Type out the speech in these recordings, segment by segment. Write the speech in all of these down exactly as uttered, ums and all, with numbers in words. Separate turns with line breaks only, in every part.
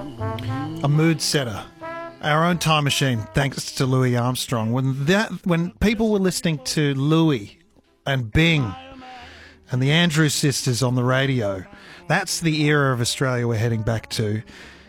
A mood setter. Our own time machine, thanks to Louis Armstrong. When that, when people were listening to Louis and Bing and the Andrews Sisters on the radio, that's the era of Australia we're heading back to.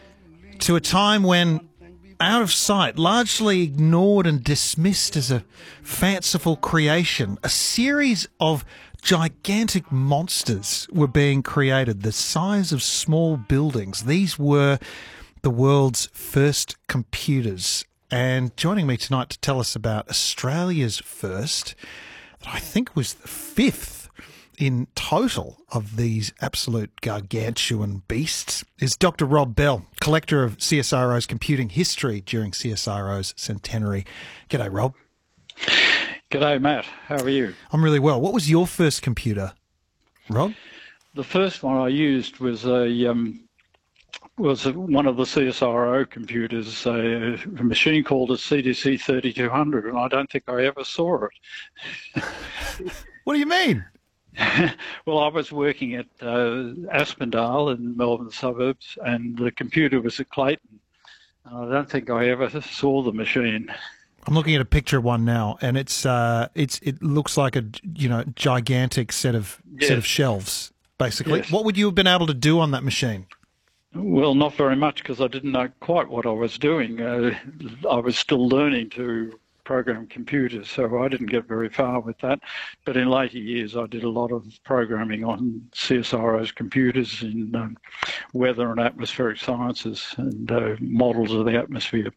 To a time when, out of sight, largely ignored and dismissed as a fanciful creation, a series of gigantic monsters were being created, the size of small buildings. These were the world's first computers. And joining me tonight to tell us about Australia's first, that I think was the fifth in total of these absolute gargantuan beasts, is Doctor Rob Bell, collector of C S R O's computing history during C S R O's centenary. G'day, Rob.
G'day, Matt. How are you?
I'm really well. What was your first computer, Rob?
The first one I used was a um, was a, one of the C S R O computers, a, a machine called a C D C thirty-two hundred, and I don't think I ever saw it.
What do you mean?
Well, I was working at uh, Aspendale in Melbourne suburbs, and the computer was at Clayton. I don't think I ever saw the machine.
I'm looking at a picture of one now, and it's uh, it's it looks like a you know gigantic set of
Yes.
set of shelves. Basically,
Yes.
what would you have been able to do on that machine?
Well, not very much, because I didn't know quite what I was doing. Uh, I was still learning to program computers, so I didn't get very far with that. But in later years, I did a lot of programming on C S R O's computers in um, weather and atmospheric sciences and uh, models of the atmosphere.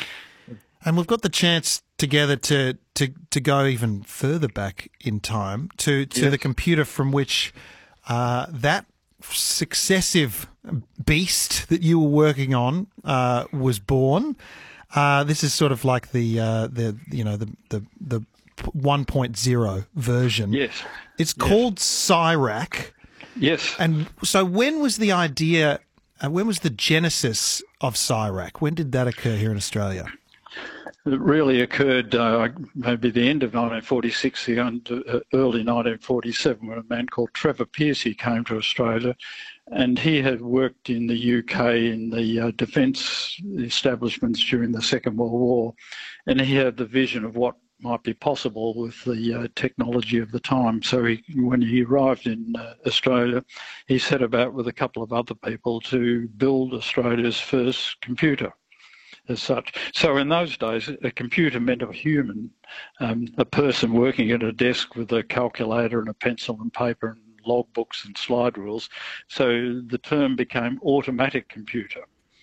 And we've got the chance together to to, to go even further back in time to, to
Yes.
the computer from which uh, that successive beast that you were working on uh, was born. Uh, this is sort of like the uh, the you know the the the one point oh version.
Yes.
It's
Yes.
called CIRAC.
Yes.
And so when was the idea, uh, when was the genesis of CIRAC? When did that occur here in Australia?
It really occurred uh, maybe the end of nineteen forty-six, the uh, early nineteen forty-seven, when a man called Trevor Pearcey came to Australia, and he had worked in the U K in the uh, defence establishments during the Second World War, and he had the vision of what might be possible with the uh, technology of the time. So he, when he arrived in uh, Australia, he set about with a couple of other people to build Australia's first computer as such. So in those days, a computer meant a human, um, a person working at a desk with a calculator and a pencil and paper and logbooks and slide rules. So the term became automatic computer,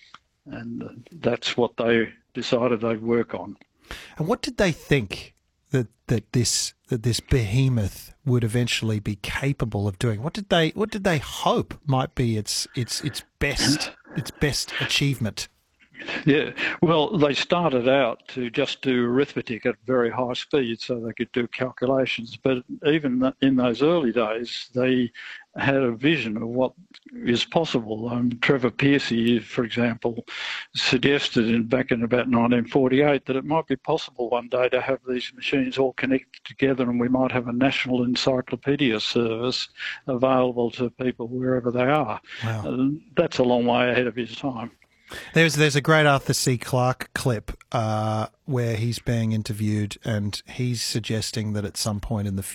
and that's what they decided they'd work on.
And what did they think that, that this that this behemoth would eventually be capable of doing? What did they what did they hope might be its its its best its best achievement?
Yeah, well, they started out to just do arithmetic at very high speed so they could do calculations. But even in those early days, they had a vision of what is possible. Um, Trevor Pearcey, for example, suggested in, back in about nineteen forty-eight that it might be possible one day to have these machines all connected together, and we might have a national encyclopedia service available to people wherever they are.
Wow.
Uh, that's a long way ahead of his time.
There's there's a great Arthur C. Clarke clip uh, where he's being interviewed and he's suggesting that at some point in the